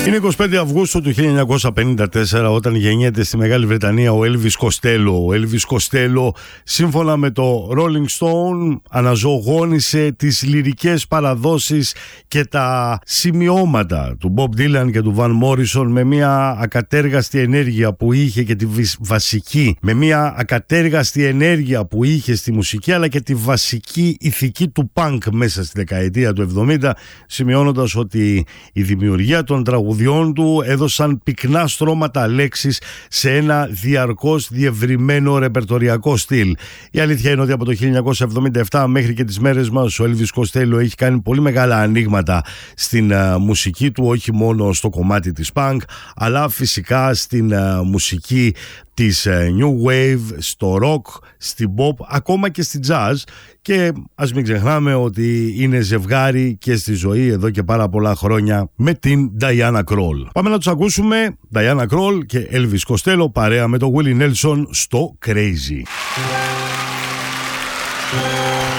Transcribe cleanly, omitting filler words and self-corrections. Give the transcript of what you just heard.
Είναι 25 Αυγούστου του 1954 όταν γεννιέται στη Μεγάλη Βρετανία ο Έλβις Κοστέλο. Ο Έλβις Κοστέλο, σύμφωνα με το Rolling Stone, αναζωογόνησε τις λυρικές παραδόσεις και τα σημειώματα του Bob Dylan και του Van Morrison με μια ακατέργαστη ενέργεια που είχε και τη βασική, με μια ακατέργαστη ενέργεια που είχε στη μουσική, αλλά και τη βασική ηθική του punk μέσα στη δεκαετία του 70, σημειώνοντας ότι η δημιουργία των τραγουδιών του έδωσαν πυκνά στρώματα λέξης σε ένα διαρκώς διευρυμένο ρεπερτοριακό στυλ. Η αλήθεια είναι ότι από το 1977 μέχρι και τις μέρες μας ο Έλβις Κοστέλο έχει κάνει πολύ μεγάλα ανοίγματα στην μουσική του, όχι μόνο στο κομμάτι της punk, αλλά φυσικά στην μουσική της new wave, στο rock, στην pop, ακόμα και στη jazz, και ας μην ξεχνάμε ότι είναι ζευγάρι και στη ζωή εδώ και πάρα πολλά χρόνια με την Diana Krall. Πάμε να τους ακούσουμε, Diana Krall και Elvis Costello παρέα με τον Willie Nelson στο Crazy.